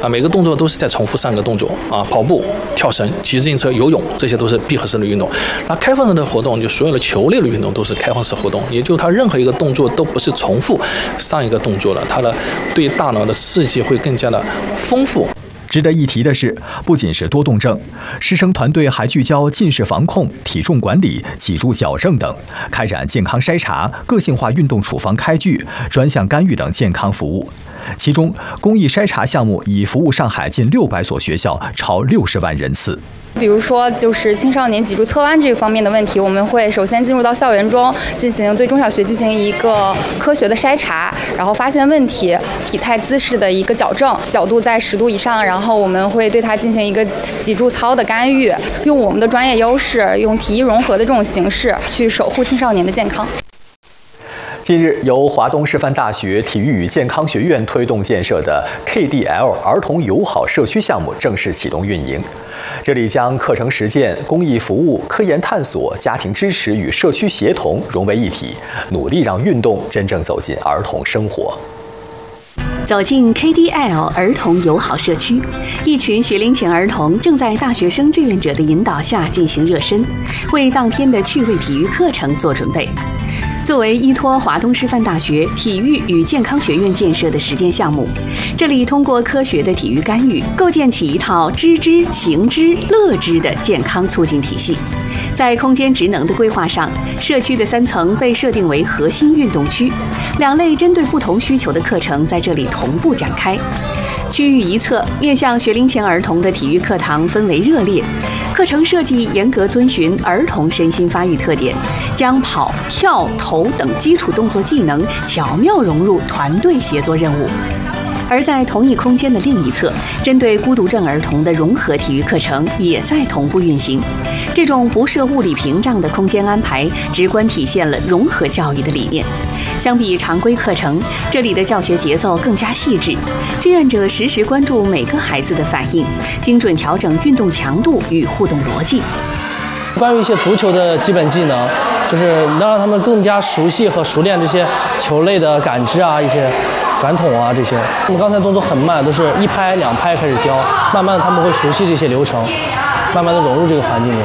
每个动作都是在重复3个动作跑步、跳绳、骑自行车、游泳，这些都是闭合式的运动。那开放式的活动，就所有的球类的运动都是开放式活动，也就是它任何一个动作都不是重复上一个动作了，它的对大脑的刺激会更加的丰富。 值得一提的是，不仅是多动症，师生团队还聚焦近视防控、体重管理、脊柱矫正等，开展健康筛查、个性化运动处方开具、专项干预等健康服务。其中，公益筛查项目已服务上海近600所学校，超60万人次。 比如说，就是青少年脊柱侧弯这个方面的问题，我们会首先进入到校园中，对中小学进行一个科学的筛查，然后发现问题，体态姿势的一个矫正，角度在10度以上，然后我们会对它进行一个脊柱操的干预，用我们的专业优势，用体育融合的这种形式去守护青少年的健康。 近日，由华东师范大学体育与健康学院推动建设的 KDL 儿童友好社区项目正式启动运营。这里将课程实践、公益服务、科研探索、家庭支持与社区协同融为一体，努力让运动真正走进儿童生活。 走进 KDL 儿童友好社区，一群学龄前儿童正在大学生志愿者的引导下进行热身，为当天的趣味体育课程做准备。作为依托华东师范大学体育与健康学院建设的实践项目，这里通过科学的体育干预，构建起一套知之、行之、乐之的健康促进体系。在空间职能的规划上，社区的3层被设定为核心运动区，2类针对不同需求的课程在这里同步展开。区域一侧面向学龄前儿童的体育课堂氛围热烈，课程设计严格遵循儿童身心发育特点，将跑、跳、投等基础动作技能巧妙融入团队协作任务。而在同一空间的另一侧，针对孤独症儿童的融合体育课程也在同步运行。这种不设物理屏障的空间安排，直观体现了融合教育的理念。相比常规课程，这里的教学节奏更加细致，志愿者实时关注每个孩子的反应，精准调整运动强度与互动逻辑。 关于一些足球的基本技能，就是能让他们更加熟悉和熟练这些球类的感知一些感统这些。我们刚才动作很慢，都是1拍2拍开始教，慢慢的他们会熟悉这些流程，慢慢的融入这个环境中。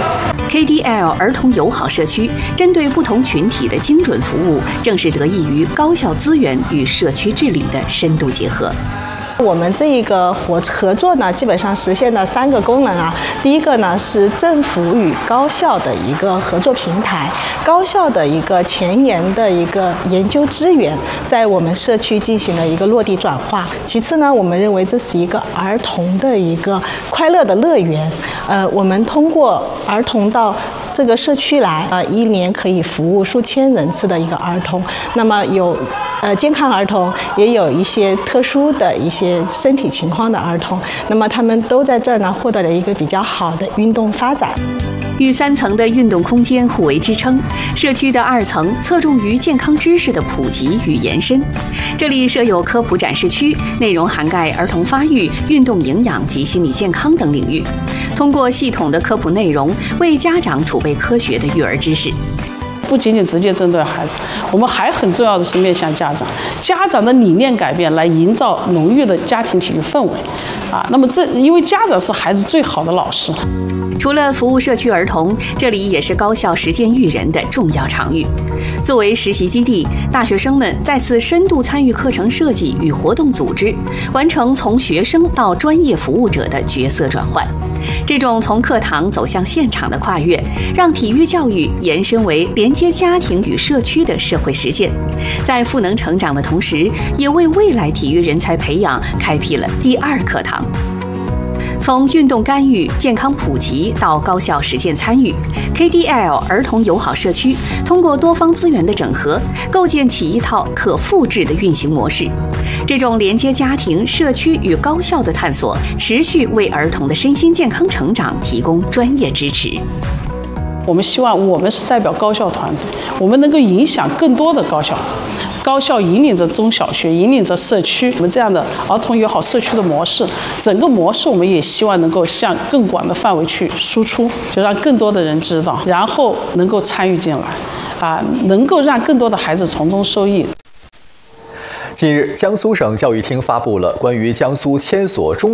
KDL 儿童友好社区针对不同群体的精准服务，正是得益于高校资源与社区治理的深度结合。 我们这一个合作呢，基本上实现了3个功能第一个呢是政府与高校的一个合作平台，高校的一个前沿的一个研究资源，在我们社区进行了一个落地转化。其次呢，我们认为这是一个儿童的一个快乐的乐园。我们通过儿童到这个社区来，1年可以服务数千人次的一个儿童。那么有健康儿童，也有一些特殊的一些身体情况的儿童，那么他们都在这儿呢获得了一个比较好的运动发展。 与3层的运动空间互为支撑，社区的2层侧重于健康知识的普及与延伸。这里设有科普展示区，内容涵盖儿童发育、运动营养及心理健康等领域。通过系统的科普内容，为家长储备科学的育儿知识。 不仅仅直接针对孩子，我们还很重要的是面向家长，家长的理念改变来营造浓郁的家庭体育氛围那么因为家长是孩子最好的老师。 除了服务社区儿童，这里也是高校实践育人的重要场域。作为实习基地，大学生们再次深度参与课程设计与活动组织，完成从学生到专业服务者的角色转换。这种从课堂走向现场的跨越，让体育教育延伸为连接家庭与社区的社会实践，在赋能成长的同时，也为未来体育人才培养开辟了第2课堂。从运动干预、健康普及到高校实践参与， KDL 儿童友好社区通过多方资源的整合，构建起一套可复制的运行模式。这种连接家庭、社区与高校的探索，持续为儿童的身心健康成长提供专业支持。 我们希望我们是代表高校团队，我们能够影响更多的高校。高校引领着中小学，引领着社区，我们这样的儿童友好社区的模式，整个模式我们也希望能够向更广的范围去输出，就让更多的人知道，然后能够参与进来，能够让更多的孩子从中受益。 近日，江苏省教育厅发布了关于江苏千所中